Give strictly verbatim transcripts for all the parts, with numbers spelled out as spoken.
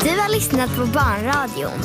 Du har lyssnat på Barnradion.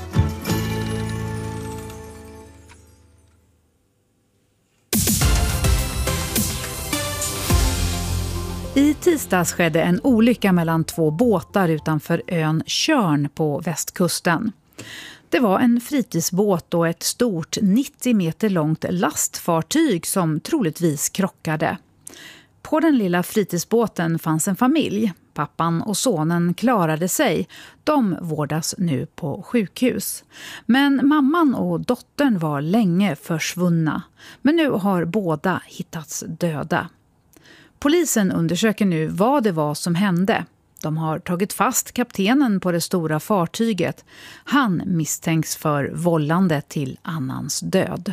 I tisdags skedde en olycka mellan två båtar utanför ön Tjörn på västkusten. Det var en fritidsbåt och ett stort nittio meter långt lastfartyg som troligtvis krockade. På den lilla fritidsbåten fanns en familj. Pappan och sonen klarade sig. De vårdas nu på sjukhus. Men mamman och dottern var länge försvunna. Men nu har båda hittats döda. Polisen undersöker nu vad det var som hände. De har tagit fast kaptenen på det stora fartyget. Han misstänks för vållande till annans död.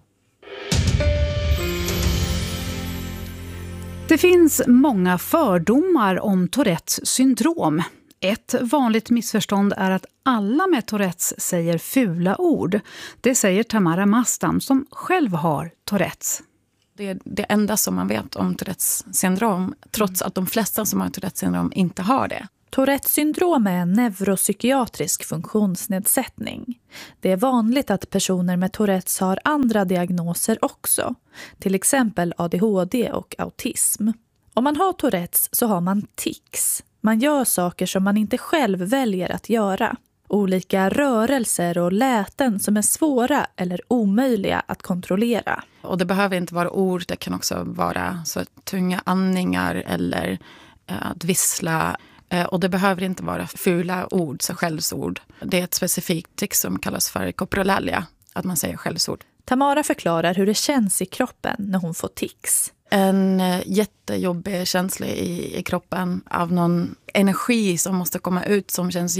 Det finns många fördomar om Tourettes syndrom. Ett vanligt missförstånd är att alla med Tourettes säger fula ord. Det säger Tamara Mastam som själv har Tourettes. Det är det enda som man vet om Tourettes syndrom, trots att de flesta som har Tourettes syndrom inte har det. Tourettes syndrom är en neuropsykiatrisk funktionsnedsättning. Det är vanligt att personer med Tourettes har andra diagnoser också, till exempel A D H D och autism. Om man har Tourettes så har man tics. Man gör saker som man inte själv väljer att göra. Olika rörelser och läten som är svåra eller omöjliga att kontrollera. Och det behöver inte vara ord, det kan också vara så tunga andningar eller eh, att vissla. Eh, och det behöver inte vara fula ord, så skällsord. Det är ett specifikt tics som kallas för coprolalia, att man säger skällsord. Tamara förklarar hur det känns i kroppen när hon får tics. En eh, jättejobbig känsla i, i kroppen av någon energi som måste komma ut som känns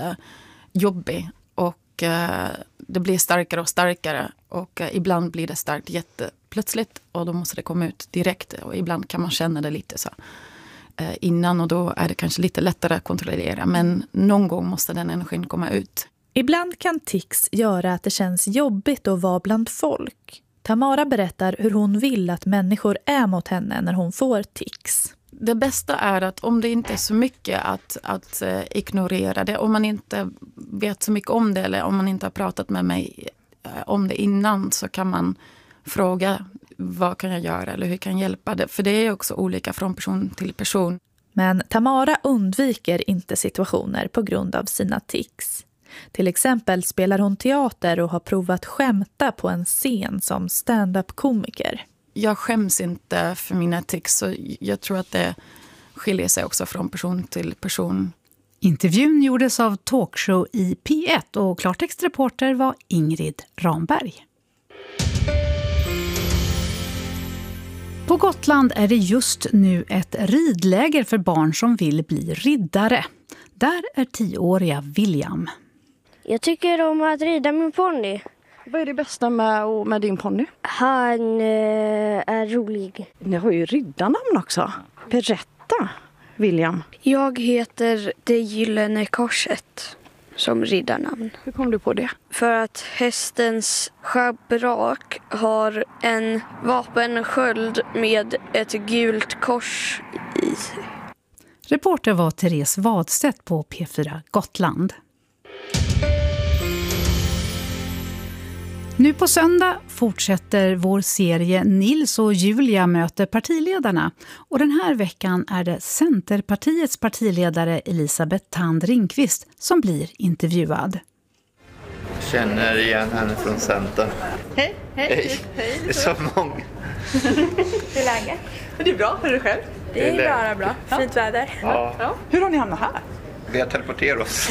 jättejobbig. Och eh, det blir starkare och starkare och eh, ibland blir det starkt jätteplötsligt och då måste det komma ut direkt. Och ibland kan man känna det lite så eh, innan och då är det kanske lite lättare att kontrollera. Men någon gång måste den energin komma ut. Ibland kan tics göra att det känns jobbigt att vara bland folk. Tamara berättar hur hon vill att människor är mot henne när hon får tics. Det bästa är att om det inte är så mycket att, att uh, ignorera det, om man inte vet så mycket om det eller om man inte har pratat med mig uh, om det innan, så kan man fråga vad kan jag göra eller hur kan jag hjälpa det. För det är också olika från person till person. Men Tamara undviker inte situationer på grund av sina tics. Till exempel spelar hon teater och har provat skämta på en scen som stand-up-komiker. Jag skäms inte för mina tics, så jag tror att det skiljer sig också från person till person. Intervjun gjordes av Talkshow i P ett och klartextreporter var Ingrid Ramberg. På Gotland är det just nu ett ridläger för barn som vill bli riddare. Där är tioåriga William. Jag tycker om att rida min ponny. Vad är det bästa med, med din ponny? Han eh, är rolig. Ni har ju riddarnamn också. Berätta, William. Jag heter Det gyllene korset som riddarnamn. Hur kom du på det? För att hästens schabrak har en vapensköld med ett gult kors i sig. Reporter var Therese Wadstedt på P fyra Gotland. Nu på söndag fortsätter vår serie Nils och Julia möter partiledarna. Och den här veckan är det Centerpartiets partiledare Elisabeth Thand Ringqvist som blir intervjuad. Jag känner igen henne från Centern. Hej, hej, hej. hej. Det är så många. Hur är läget? Det är bra, hur är det själv? Det är bra, bra. bra. Fint väder. Ja. Ja. Hur har ni hamnat här? Vi har teleporterat oss.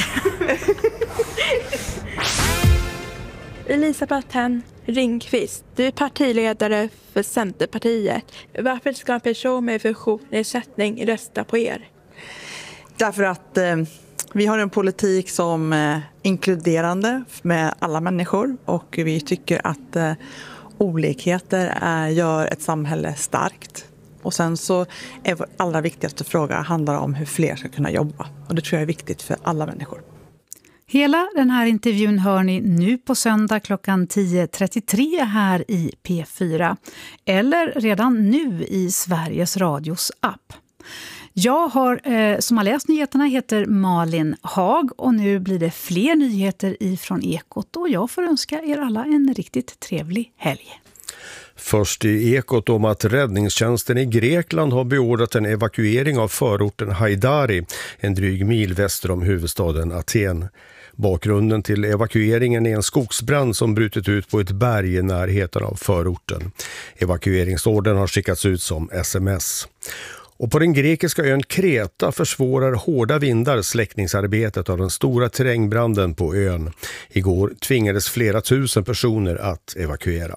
Elisabeth Thand Ringqvist, du är partiledare för Centerpartiet. Varför ska en person med funktionsnedsättning rösta på er? Därför att eh, vi har en politik som är eh, inkluderande med alla människor och vi tycker att eh, olikheter är, gör ett samhälle starkt. Och sen så är vår allra viktigaste fråga handlar om hur fler ska kunna jobba. Och det tror jag är viktigt för alla människor. Hela den här intervjun hör ni nu på söndag klockan tio trettiotre här i P fyra. Eller redan nu i Sveriges Radios app. Jag har, eh, som har läst nyheterna heter Malin Hag och nu blir det fler nyheter ifrån Ekot och jag får önska er alla en riktigt trevlig helg. Först i Ekot om att räddningstjänsten i Grekland har beordrat en evakuering av förorten Haidari, en dryg mil väster om huvudstaden Aten. Bakgrunden till evakueringen är en skogsbrand som brutit ut på ett berg i närheten av förorten. Evakueringsordern har skickats ut som sms. Och på den grekiska ön Kreta försvårar hårda vindar släckningsarbetet av den stora terrängbranden på ön. Igår tvingades flera tusen personer att evakuera.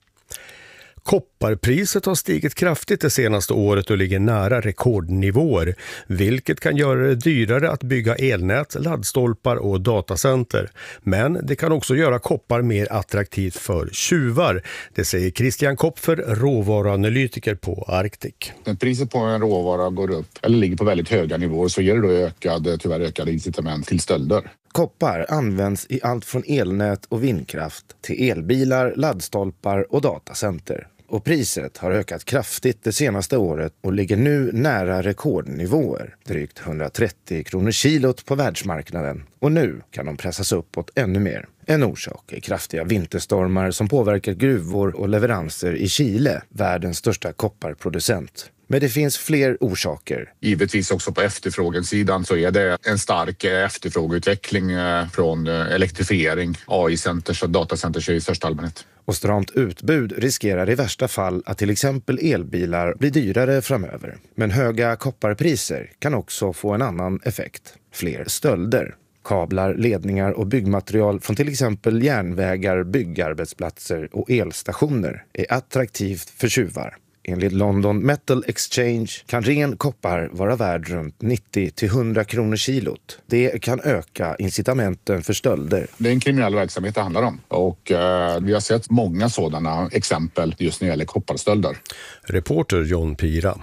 Kopparpriset har stigit kraftigt det senaste året och ligger nära rekordnivåer, vilket kan göra det dyrare att bygga elnät, laddstolpar och datacenter. Men det kan också göra koppar mer attraktivt för tjuvar. Det säger Christian Kopfer, råvaruanalytiker på Arctic. När priset på en råvara går upp eller ligger på väldigt höga nivåer så ger det då ökad, tyvärr ökade incitament till stölder. Koppar används i allt från elnät och vindkraft till elbilar, laddstolpar och datacenter. Och priset har ökat kraftigt det senaste året och ligger nu nära rekordnivåer, drygt hundratrettio kronor kilot på världsmarknaden. Och nu kan de pressas uppåt ännu mer. En orsak är kraftiga vinterstormar som påverkar gruvor och leveranser i Chile, världens största kopparproducent. Men det finns fler orsaker. Givetvis också på efterfrågesidan så är det en stark efterfrågeutveckling från elektrifiering, A I-centers och datacenters i största allmänhet. Och stramt utbud riskerar i värsta fall att till exempel elbilar blir dyrare framöver. Men höga kopparpriser kan också få en annan effekt. Fler stölder. Kablar, ledningar och byggmaterial från till exempel järnvägar, byggarbetsplatser och elstationer är attraktivt för tjuvar. Enligt London Metal Exchange kan ren koppar vara värd runt nittio till hundra kronor kilot. Det kan öka incitamenten för stölder. Det är en kriminell verksamhet det handlar om och eh, vi har sett många sådana exempel just när det gäller kopparstölder. Reporter John Pira.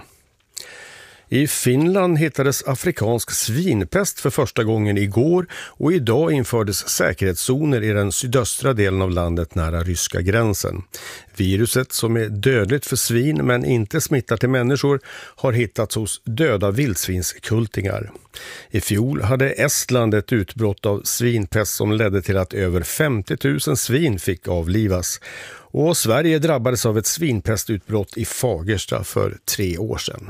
I Finland hittades afrikansk svinpest för första gången igår och idag infördes säkerhetszoner i den sydöstra delen av landet nära ryska gränsen. Viruset, som är dödligt för svin men inte smittar till människor, har hittats hos döda vildsvinskultingar. I fjol hade Estland ett utbrott av svinpest som ledde till att över femtio tusen svin fick avlivas. Och Sverige drabbades av ett svinpestutbrott i Fagersta för tre år sedan.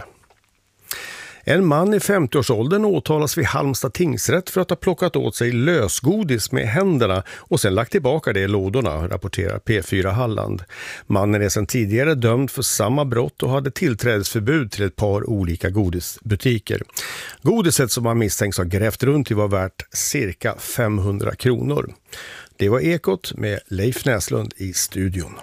En man i femtioårsåldern åtalas vid Halmstad tingsrätt för att ha plockat åt sig lösgodis med händerna och sen lagt tillbaka det i lådorna, rapporterar P fyra Halland. Mannen är sedan tidigare dömd för samma brott och hade tillträdesförbud till ett par olika godisbutiker. Godiset som man misstänks ha grävt runt i var värt cirka femhundra kronor. Det var Ekot med Leif Näslund i studion.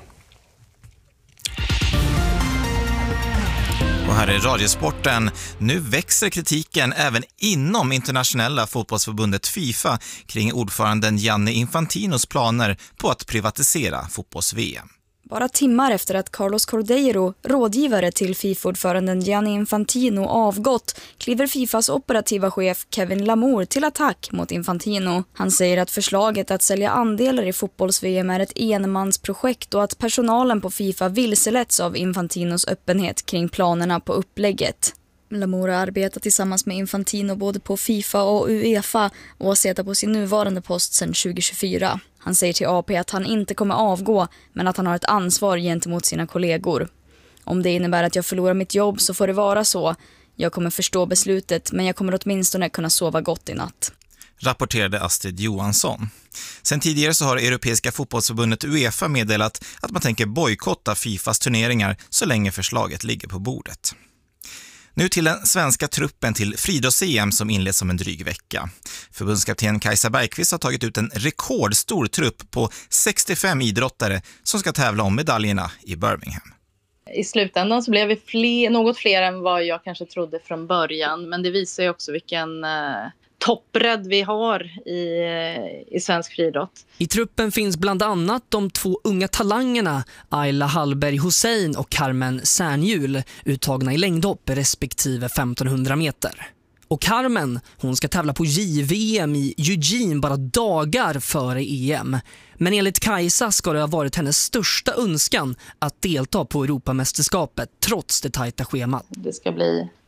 Och här är Radiosporten. Nu växer kritiken även inom internationella fotbollsförbundet FIFA kring ordföranden Gianni Infantinos planer på att privatisera fotbolls-V M. Bara timmar efter att Carlos Cordeiro, rådgivare till FIFA-ordföranden Gianni Infantino, avgått, kliver FIFAs operativa chef Kevin Lamour till attack mot Infantino. Han säger att förslaget att sälja andelar i fotbolls-V M är ett enmansprojekt och att personalen på FIFA vilseletts av Infantinos öppenhet kring planerna på upplägget. Lamour har arbetat tillsammans med Infantino både på FIFA och UEFA och har suttit på sin nuvarande post sedan tjugo tjugofyra. Han säger till A P att han inte kommer avgå men att han har ett ansvar gentemot sina kollegor. Om det innebär att jag förlorar mitt jobb så får det vara så. Jag kommer förstå beslutet men jag kommer åtminstone kunna sova gott i natt. Rapporterade Astrid Johansson. Sen tidigare så har Europeiska fotbollsförbundet UEFA meddelat att man tänker bojkotta FIFAs turneringar så länge förslaget ligger på bordet. Nu till den svenska truppen till friidrotts-E M som inleds om en dryg vecka. Förbundskapten Kajsa Bergqvist har tagit ut en rekordstor trupp på sextiofem idrottare som ska tävla om medaljerna i Birmingham. I slutändan så blev vi fler, något fler än vad jag kanske trodde från början. Men det visar ju också vilken eh, toppbredd vi har i, i svensk friidrott. I truppen finns bland annat de två unga talangerna Ayla Hallberg Hussein och Carmen Särnjul, uttagna i längdhopp respektive femtonhundra meter. Och Carmen, hon ska tävla på J V M i Eugene bara dagar före E M. Men enligt Kajsa ska det ha varit hennes största önskan att delta på Europamästerskapet trots det tajta schemat. Det ska bli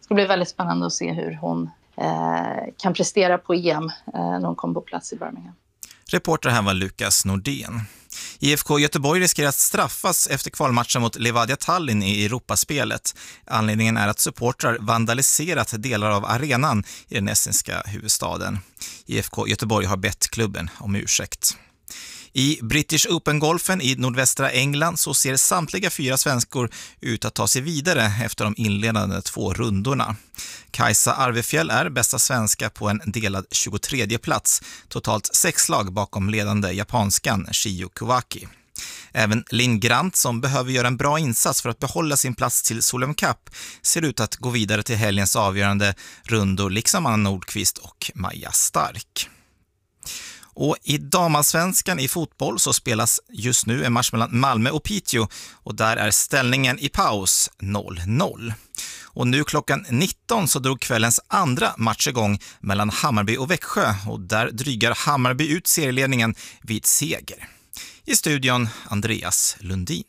Det ska bli väldigt spännande att se hur hon eh, kan prestera på E M eh, när hon kommer på plats i Birmingham. Reporter här var Lukas Nordén. I F K Göteborg riskerar att straffas efter kvalmatchen mot Levadia Tallinn i Europaspelet. Anledningen är att supportrar vandaliserat delar av arenan i den estniska huvudstaden. I F K Göteborg har bett klubben om ursäkt. I British Open-golfen i nordvästra England så ser samtliga fyra svenskor ut att ta sig vidare efter de inledande två rundorna. Kajsa Arvefjäll är bästa svenska på en delad tjugotredje plats, totalt sex slag bakom ledande japanskan Shiyo Kawaki. Även Linn Grant, som behöver göra en bra insats för att behålla sin plats till Solheim Cup, ser ut att gå vidare till helgens avgörande rundor, liksom Anna Nordqvist och Maja Stark. Och i damallsvenskan i fotboll så spelas just nu en match mellan Malmö och Piteå, och där är ställningen i paus noll noll. Och nu klockan nitton så drog kvällens andra match igång mellan Hammarby och Växjö, och där drygar Hammarby ut serieledningen vid seger. I studion Andreas Lundin.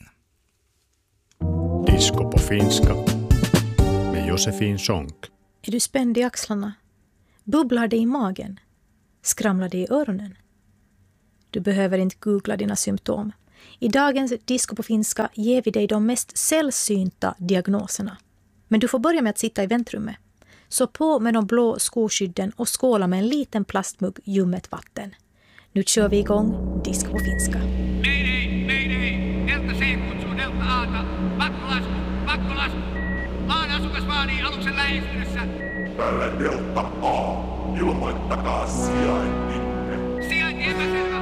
Disco på finska med Josefin Sonck. Är du spänd i axlarna? Bubblar det i magen? Skramlar det i öronen? Du behöver inte googla dina symptom. I dagens Disco på finska ger vi dig de mest sällsynta diagnoserna. Men du får börja med att sitta i väntrummet. Så på med de blå skoskydden och skåla med en liten plastmugg ljummet vatten. Nu kör vi igång Disco på finska. Mayday, mayday, Delta C kutsuu Delta A:ta. Pakkolasku, pakkolasku. Maan asukasvaani aluksen lähestyessä. Tälle Delta A, ilmoittakaa sijaintinne. Sijainti epäselvä.